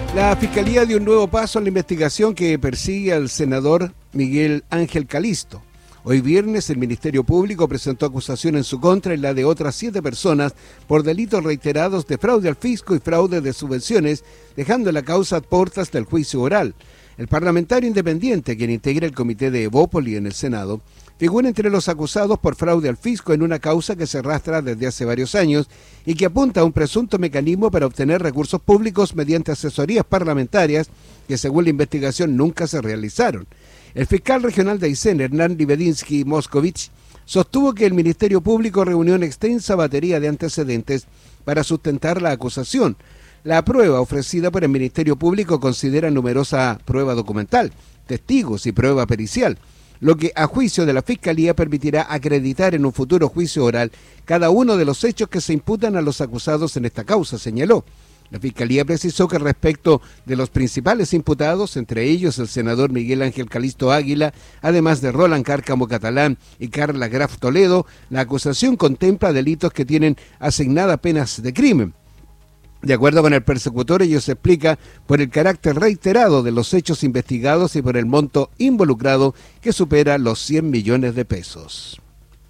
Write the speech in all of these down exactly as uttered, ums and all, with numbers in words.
La Fiscalía dio un nuevo paso en la investigación que persigue al senador Miguel Ángel Calisto. Hoy viernes el Ministerio Público presentó acusación en su contra y la de otras siete personas por delitos reiterados de fraude al fisco y fraude de subvenciones, dejando la causa a puertas del juicio oral. El parlamentario independiente, quien integra el comité de Evópoli en el Senado, figura entre los acusados por fraude al fisco en una causa que se arrastra desde hace varios años y que apunta a un presunto mecanismo para obtener recursos públicos mediante asesorías parlamentarias que, según la investigación, nunca se realizaron. El fiscal regional de Aysén, Hernán Libedinsky Moscovich, sostuvo que el Ministerio Público reunió una extensa batería de antecedentes para sustentar la acusación. La prueba ofrecida por el Ministerio Público considera numerosa prueba documental, testigos y prueba pericial, lo que a juicio de la Fiscalía permitirá acreditar en un futuro juicio oral cada uno de los hechos que se imputan a los acusados en esta causa, señaló. La Fiscalía precisó que respecto de los principales imputados, entre ellos el senador Miguel Ángel Calisto Águila, además de Roland Cárcamo Catalán y Carla Graf Toledo, la acusación contempla delitos que tienen asignadas penas de crimen. De acuerdo con el persecutor, ello se explica por el carácter reiterado de los hechos investigados y por el monto involucrado que supera los cien millones de pesos.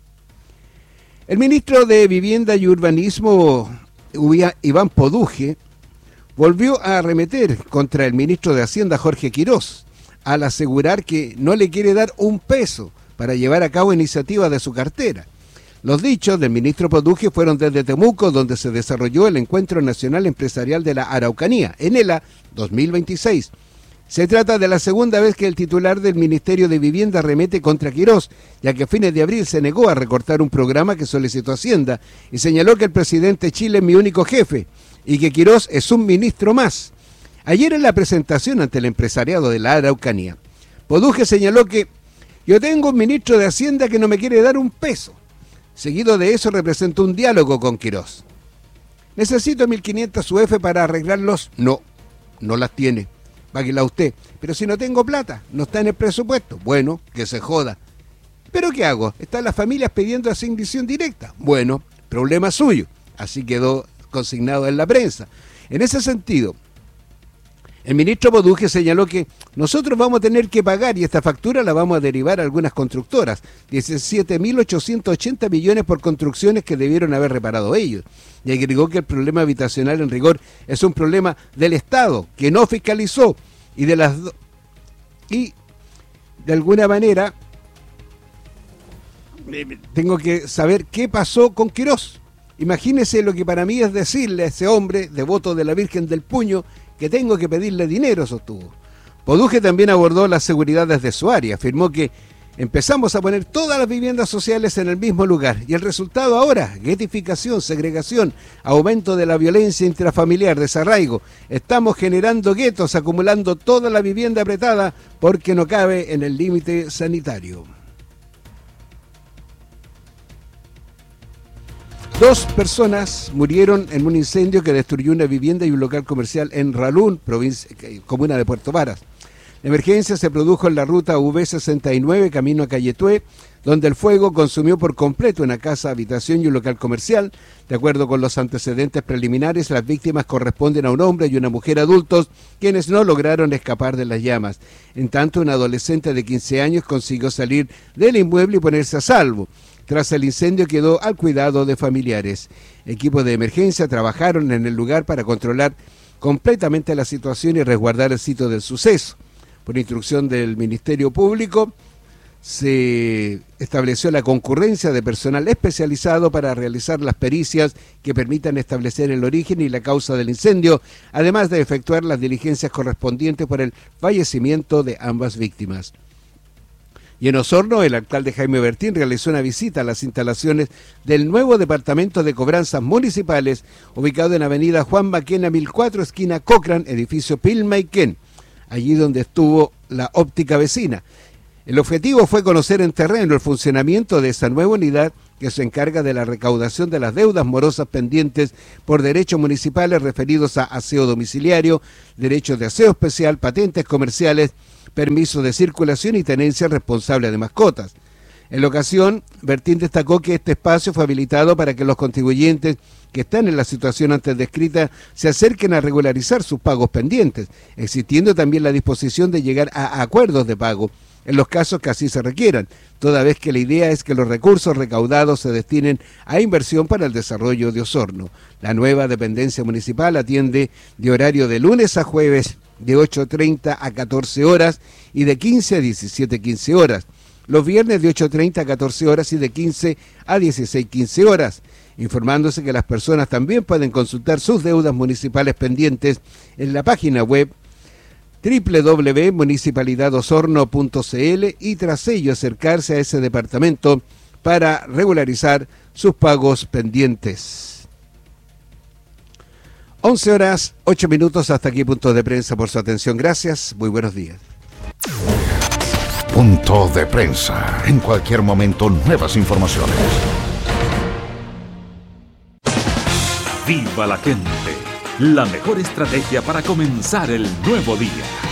El ministro de Vivienda y Urbanismo, Iván Poduje, volvió a arremeter contra el ministro de Hacienda, Jorge Quirós, al asegurar que no le quiere dar un peso para llevar a cabo iniciativas de su cartera. Los dichos del ministro Poduje fueron desde Temuco, donde se desarrolló el Encuentro Nacional Empresarial de la Araucanía, ENELA dos mil veintiséis. Se trata de la segunda vez que el titular del Ministerio de Vivienda arremete contra Quirós, ya que a fines de abril se negó a recortar un programa que solicitó Hacienda y señaló que el presidente Chile es mi único jefe y que Quirós es un ministro más. Ayer en la presentación ante el empresariado de la Araucanía, Poduje señaló que yo tengo un ministro de Hacienda que no me quiere dar un peso. Seguido de eso representó un diálogo con Quirós. ¿Necesito mil quinientas U F para arreglarlos? No, no las tiene. Páguela usted. Pero si no tengo plata, no está en el presupuesto. Bueno, que se joda. ¿Pero qué hago? Están las familias pidiendo asignación directa. Bueno, problema suyo. Así quedó consignado en la prensa. En ese sentido, el ministro Poduje señaló que nosotros vamos a tener que pagar y esta factura la vamos a derivar a algunas constructoras, diecisiete mil ochocientos ochenta millones por construcciones que debieron haber reparado ellos. Y agregó que el problema habitacional en rigor es un problema del Estado, que no fiscalizó y de las do... y de alguna manera tengo que saber qué pasó con Quirós. Imagínese lo que para mí es decirle a ese hombre devoto de la Virgen del Puño que tengo que pedirle dinero, sostuvo. Poduje también abordó la seguridad desde su área. Afirmó que empezamos a poner todas las viviendas sociales en el mismo lugar y el resultado ahora, guetificación, segregación, aumento de la violencia intrafamiliar, desarraigo. Estamos generando guetos, acumulando toda la vivienda apretada porque no cabe en el límite sanitario. Dos personas murieron en un incendio que destruyó una vivienda y un local comercial en Ralún, provincia, comuna de Puerto Varas. La emergencia se produjo en la ruta U V sesenta y nueve, camino a Calletué, donde el fuego consumió por completo una casa, habitación y un local comercial. De acuerdo con los antecedentes preliminares, las víctimas corresponden a un hombre y una mujer adultos, quienes no lograron escapar de las llamas. En tanto, un adolescente de quince años consiguió salir del inmueble y ponerse a salvo. Tras el incendio quedó al cuidado de familiares. Equipos de emergencia trabajaron en el lugar para controlar completamente la situación y resguardar el sitio del suceso. Por instrucción del Ministerio Público, se estableció la concurrencia de personal especializado para realizar las pericias que permitan establecer el origen y la causa del incendio, además de efectuar las diligencias correspondientes por el fallecimiento de ambas víctimas. Y en Osorno, el alcalde Jaime Bertín realizó una visita a las instalaciones del nuevo Departamento de Cobranzas Municipales, ubicado en avenida Juan Maquena mil cuatro, esquina Cochrane, edificio Pilmaiquén, allí donde estuvo la óptica vecina. El objetivo fue conocer en terreno el funcionamiento de esa nueva unidad que se encarga de la recaudación de las deudas morosas pendientes por derechos municipales referidos a aseo domiciliario, derechos de aseo especial, patentes comerciales, permisos de circulación y tenencia responsable de mascotas. En la ocasión, Bertín destacó que este espacio fue habilitado para que los contribuyentes que están en la situación antes descrita se acerquen a regularizar sus pagos pendientes, existiendo también la disposición de llegar a acuerdos de pago en los casos que así se requieran, toda vez que la idea es que los recursos recaudados se destinen a inversión para el desarrollo de Osorno. La nueva dependencia municipal atiende de horario de lunes a jueves de ocho treinta a catorce horas y de quince a diecisiete quince horas. Los viernes de ocho treinta a catorce horas y de quince a dieciséis quince horas, informándose que las personas también pueden consultar sus deudas municipales pendientes en la página web doble u doble u doble u punto municipalidad osorno punto c l y tras ello acercarse a ese departamento para regularizar sus pagos pendientes. once horas, ocho minutos, hasta aquí Punto de Prensa por su atención. Gracias, muy buenos días. Punto de Prensa. En cualquier momento, nuevas informaciones. Viva la gente. La mejor estrategia para comenzar el nuevo día.